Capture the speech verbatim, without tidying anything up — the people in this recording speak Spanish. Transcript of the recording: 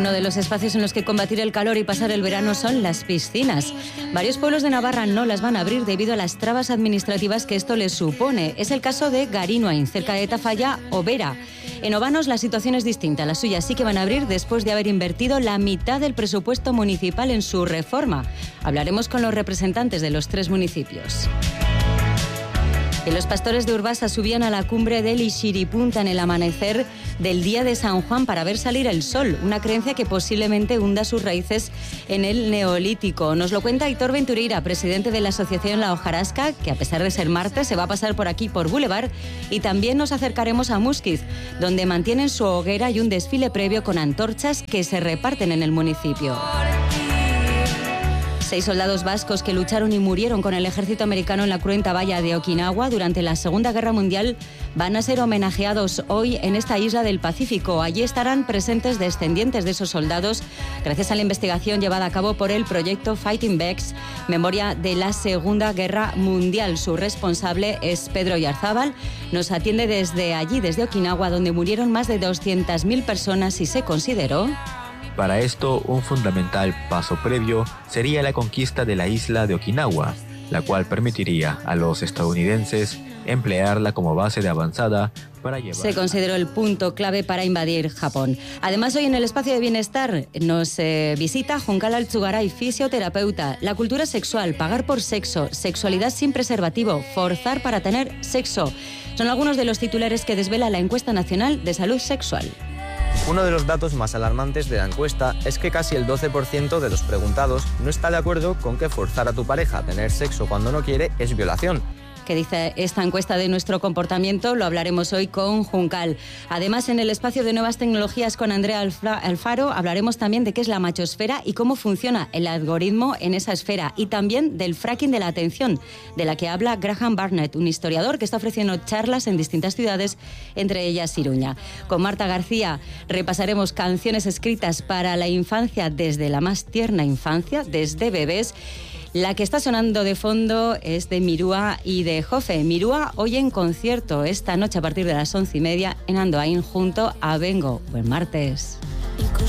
Uno de los espacios en los que combatir el calor y pasar el verano son las piscinas. Varios pueblos de Navarra no las van a abrir debido a las trabas administrativas que esto les supone. Es el caso de Garinoain, cerca de Tafalla o Vera. En Obanos la situación es distinta. Las suyas sí que van a abrir después de haber invertido la mitad del presupuesto municipal en su reforma. Hablaremos con los representantes de los tres municipios. Y los pastores de Urbasa subían a la cumbre del Ixiripunta en el amanecer del día de San Juan para ver salir el sol, una creencia que posiblemente hunda sus raíces en el Neolítico. Nos lo cuenta Aitor Ventureira, presidente de la asociación La Hojarasca, que a pesar de ser martes se va a pasar por aquí por Boulevard, y también nos acercaremos a Muskiz, donde mantienen su hoguera y un desfile previo con antorchas que se reparten en el municipio. Seis soldados vascos que lucharon y murieron con el ejército americano en la cruenta valla de Okinawa durante la Segunda Guerra Mundial van a ser homenajeados hoy en esta isla del Pacífico. Allí estarán presentes descendientes de esos soldados gracias a la investigación llevada a cabo por el proyecto Fighting Backs, memoria de la Segunda Guerra Mundial. Su responsable es Pedro Yarzábal. Nos atiende desde allí, desde Okinawa, donde murieron más de doscientas mil personas y se consideró... Para esto, un fundamental paso previo sería la conquista de la isla de Okinawa, la cual permitiría a los estadounidenses emplearla como base de avanzada para llevar... Se consideró el punto clave para invadir Japón. Además, hoy en el espacio de bienestar nos eh, visita Junkal Altzugaray, fisioterapeuta. La cultura sexual, pagar por sexo, sexualidad sin preservativo, forzar para tener sexo. Son algunos de los titulares que desvela la encuesta nacional de salud sexual. Uno de los datos más alarmantes de la encuesta es que casi el doce por ciento de los preguntados no está de acuerdo con que forzar a tu pareja a tener sexo cuando no quiere es violación. ¿Qué dice esta encuesta de nuestro comportamiento? Lo hablaremos hoy con Junkal. Además, en el espacio de nuevas tecnologías con Andrea Alfaro hablaremos también de qué es la machosfera y cómo funciona el algoritmo en esa esfera, y también del fracking de la atención, de la que habla Graham Barnett, un historiador que está ofreciendo charlas en distintas ciudades, entre ellas Iruña. Con Marta García repasaremos canciones escritas para la infancia desde la más tierna infancia, desde bebés. La que está sonando de fondo es de Mirúa y de Jofe. Mirúa hoy en concierto esta noche a partir de las once y media en Andoain junto a Bengo. Buen martes.